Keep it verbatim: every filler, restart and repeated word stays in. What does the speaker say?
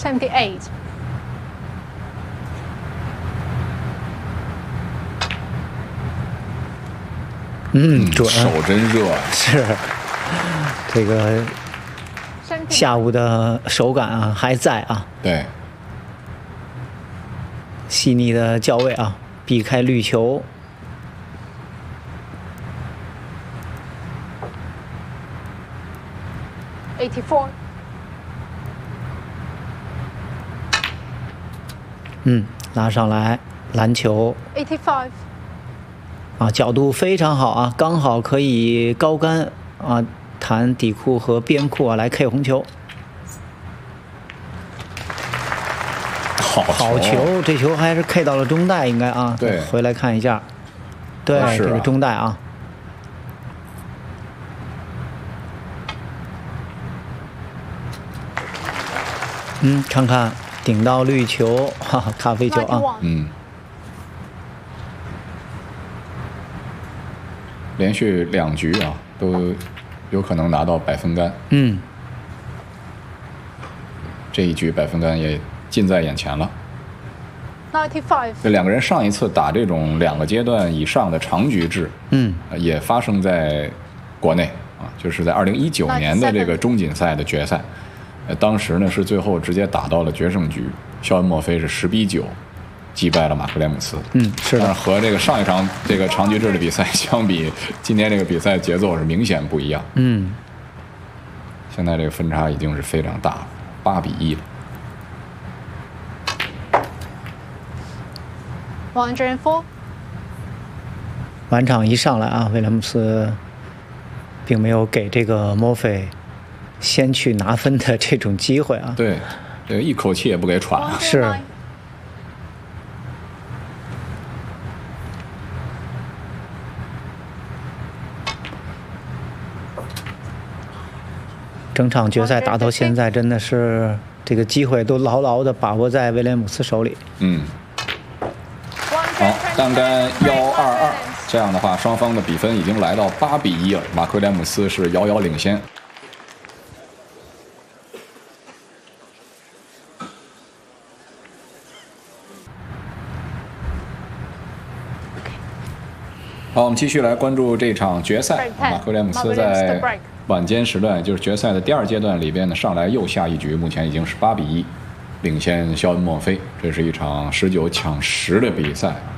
seventy-eight。 嗯，准， 手真热啊！ 是这个下午的手感啊还在啊， 对， 细腻的脚位啊，避开绿球。 eighty-four。 嗯，拉上来篮球。 eighty-five。 啊，角度非常好啊，刚好可以高杆啊，弹底裤和边裤啊来 K 红球。 好好球，这球还是 K 到了中带，应该啊。 对， 回来看一下。对， 啊、 这个中带啊。嗯，看看顶到绿球，哈哈，咖啡球啊。 嗯。连续两局啊，都有可能拿到百分杆。 嗯。 这一局百分杆也近在眼前了。 ninety-five。 这两个人上一次打这种两个阶段以上的长局制， 嗯， 也发生在国内啊，就是在二零一九年的这个中锦赛的决赛。呃，当时呢是最后直接打到了决胜局，肖恩·墨菲是十比九。击败了马克廉姆斯， 嗯，是的， 但是和这个上一场这个长局制的比赛相比，今天这个比赛节奏是明显不一样。 嗯， 现在这个分差已经是非常大了，八比一了。 one hundred four。 晚场一上来啊，威廉姆斯并没有给这个墨菲先去拿分的这种机会啊。 对，这个一口气也不给喘。 是。整场决赛打到现在，真的是这个机会都牢牢的把握在威廉姆斯手里。 嗯。好，单杆幺二二，这样的话，双方的比分已经来到八比一了。马克廉姆斯是遥遥领先。好，我们继续来关注这场决赛。马克廉姆斯在晚间时段，就是决赛的第二阶段里边呢，上来又下一局，目前已经是八比一，领先肖恩·墨菲。这是一场十九抢十的比赛。